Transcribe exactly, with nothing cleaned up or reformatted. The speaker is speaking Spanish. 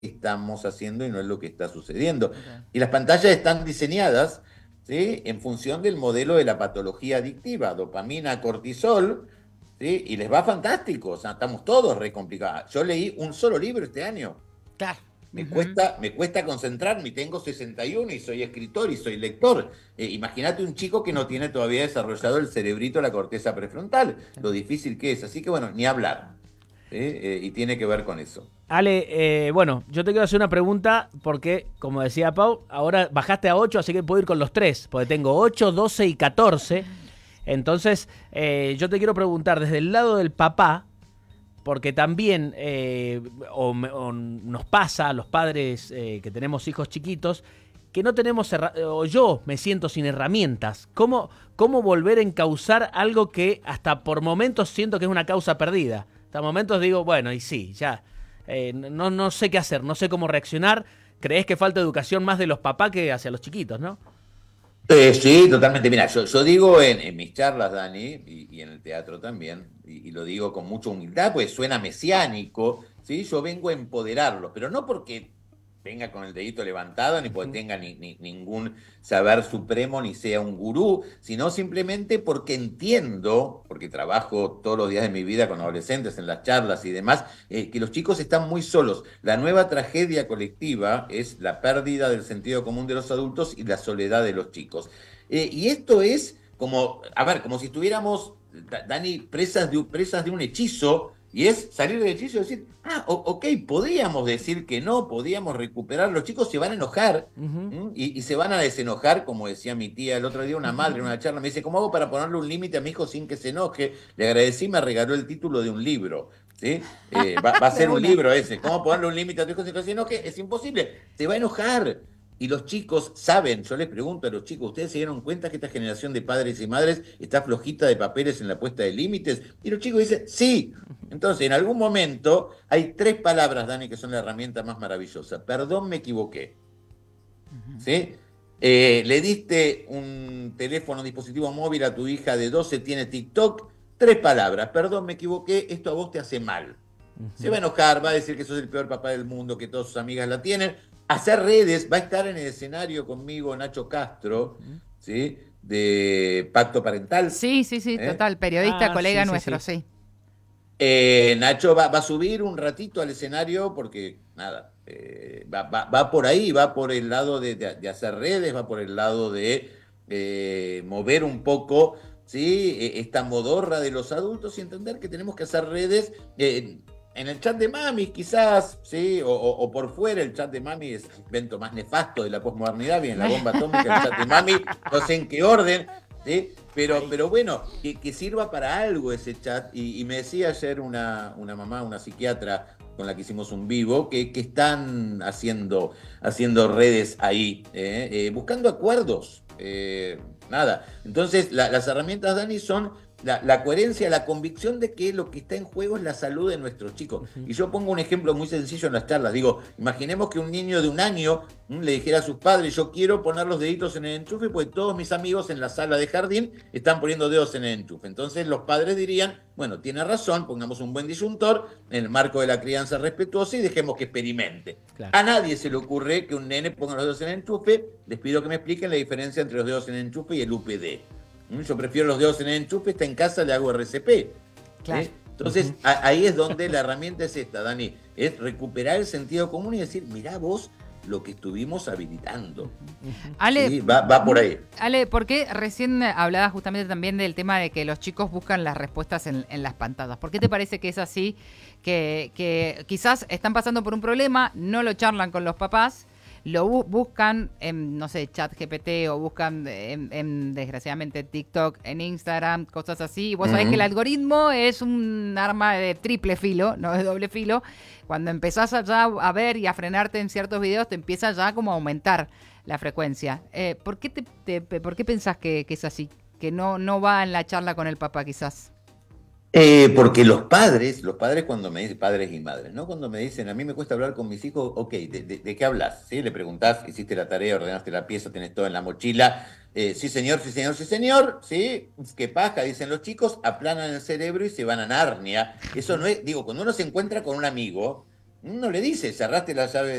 estamos haciendo y no es lo que está sucediendo. Okay. Y las pantallas están diseñadas, ¿sí?, en función del modelo de la patología adictiva, dopamina, cortisol, ¿sí?, y les va fantástico, o sea, estamos todos re complicados. Yo leí un solo libro este año. Claro. Me Ujú. cuesta, me cuesta concentrarme, y tengo sesenta y uno y soy escritor y soy lector. Eh, imagínate un chico que no tiene todavía desarrollado el cerebrito, la corteza prefrontal, lo difícil que es. Así que bueno, ni hablar. ¿Sí? Eh, y tiene que ver con eso. Ale, eh, bueno, yo te quiero hacer una pregunta porque, como decía Pau, ahora bajaste a ocho, así que puedo ir con los tres, porque tengo ocho, doce y catorce. Entonces, eh, yo te quiero preguntar desde el lado del papá, porque también eh, o, me- o nos pasa a los padres eh, que tenemos hijos chiquitos que no tenemos, herra- o yo me siento sin herramientas. ¿Cómo, ¿Cómo volver a encauzar algo que hasta por momentos siento que es una causa perdida? Hasta momentos digo, bueno, y sí, ya, eh, no, no sé qué hacer, no sé cómo reaccionar. ¿Crees que falta educación más de los papás que hacia los chiquitos, no? Eh, sí, totalmente. Mira, yo, yo digo en, en mis charlas, Dani, y, y en el teatro también, y, y lo digo con mucha humildad, pues suena mesiánico, ¿sí? Yo vengo a empoderarlos, pero no porque venga con el dedito levantado, ni porque Ujú. tenga ni, ni- ningún saber supremo, ni sea un gurú, sino simplemente porque entiendo, porque trabajo todos los días de mi vida con adolescentes en las charlas y demás, eh, que los chicos están muy solos. La nueva tragedia colectiva es la pérdida del sentido común de los adultos y la soledad de los chicos. Eh, y esto es como, a ver, como si estuviéramos, Dani, presas de, presas de un hechizo, y es salir del hechizo y decir, ah, ok, podíamos decir que no, podíamos recuperar, los chicos se van a enojar. Ujú. Y, y, se van a desenojar, como decía mi tía el otro día, una madre en una charla, me dice, ¿cómo hago para ponerle un límite a mi hijo sin que se enoje? Le agradecí, me regaló el título de un libro. ¿Sí? Eh, va, va, a De ser un una. libro ese. ¿Cómo ponerle un límite a tu hijo sin que se enoje? Es imposible. Se va a enojar. Y los chicos saben, yo les pregunto a los chicos, ¿ustedes se dieron cuenta que esta generación de padres y madres está flojita de papeles en la puesta de límites? Y los chicos dicen, sí. Entonces, en algún momento hay tres palabras, Dani, que son la herramienta más maravillosa. Perdón, me equivoqué. ¿Sí? Eh, le diste un teléfono, un dispositivo móvil a tu hija de doce, tiene TikTok, tres palabras, perdón, me equivoqué, esto a vos te hace mal. Se va a enojar, va a decir que sos el peor papá del mundo, que todas sus amigas la tienen. Hacer redes, va a estar en el escenario conmigo Nacho Castro, ¿sí?, de Pacto Parental. Sí, sí, sí, ¿Eh? total, periodista, Ah, colega sí, sí, nuestro, sí. sí. Eh, Nacho va, va, a subir un ratito al escenario porque, nada, eh, va, va, va, por ahí, va por el lado de, de, de hacer redes, va por el lado de eh, mover un poco, ¿sí?, esta modorra de los adultos y entender que tenemos que hacer redes. Eh, en el chat de Mami, quizás, ¿sí? O, o, o, por fuera, el chat de Mami es el invento más nefasto de la posmodernidad, viene la bomba atómica, el chat de Mami, no sé en qué orden, ¿sí? Pero, Ay. pero bueno, que, que sirva para algo ese chat. Y, y me decía ayer una, una mamá, una psiquiatra con la que hicimos un vivo, que, que están haciendo, haciendo redes ahí, eh, eh, buscando acuerdos. Eh, nada. Entonces, la, las herramientas, Dani, son la, la, coherencia, la convicción de que lo que está en juego es la salud de nuestros chicos. Ujú. Y yo pongo un ejemplo muy sencillo en las charlas. Digo, imaginemos que un niño de un año ¿m? le dijera a sus padres, yo quiero poner los deditos en el enchufe, porque todos mis amigos en la sala de jardín están poniendo dedos en el enchufe. Entonces los padres dirían, bueno, tiene razón, pongamos un buen disyuntor en el marco de la crianza respetuosa y dejemos que experimente. Claro. A nadie se le ocurre que un nene ponga los dedos en el enchufe. Les pido que me expliquen la diferencia entre los dedos en el enchufe y el U P D. Yo prefiero los dedos en el enchufe, está en casa, le hago R C P. Claro. ¿Eh? Entonces, uh-huh. a, ahí es donde la herramienta es esta, Dani, es recuperar el sentido común y decir, mirá vos lo que estuvimos habilitando. Ale, ¿Sí? va, va por ahí. Ale, ¿por qué recién hablabas justamente también del tema de que los chicos buscan las respuestas en, en las pantallas? ¿Por qué te parece que es así? Que, que quizás están pasando por un problema, no lo charlan con los papás, lo bu- buscan en, no sé, chat G P T o buscan en, en, desgraciadamente, TikTok, en Instagram, cosas así. Y vos uh-huh. sabés que el algoritmo es un arma de triple filo, no de doble filo. Cuando empezás ya a ver y a frenarte en ciertos videos, te empieza ya como a aumentar la frecuencia. Eh, ¿por qué te, te, ¿Por qué pensás que, que es así? Que no, no va en la charla con el papá, quizás. Eh, porque los padres, los padres cuando me dicen, padres y madres, ¿no? Cuando me dicen, a mí me cuesta hablar con mis hijos, ok, ¿de, de, de qué hablas? ¿Sí? Le preguntás, hiciste la tarea, ordenaste la pieza, tenés todo en la mochila. Eh, sí, señor, sí, señor, sí, señor. ¿Sí? Qué paja, dicen los chicos, aplanan el cerebro y se van a Narnia. Eso no es, digo, cuando uno se encuentra con un amigo, No le dice, cerraste la llave